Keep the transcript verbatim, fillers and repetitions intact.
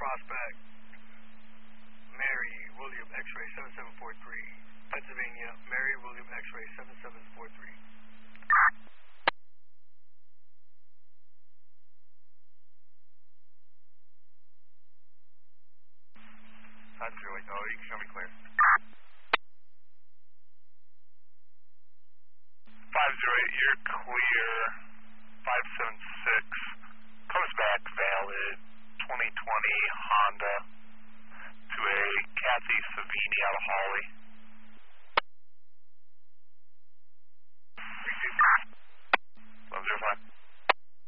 Prospect, Mary William X-ray seven seven four three, Pennsylvania, Mary William X-ray seven seven four three. five zero eight, oh, you can show me clear. five zero eight, you're clear.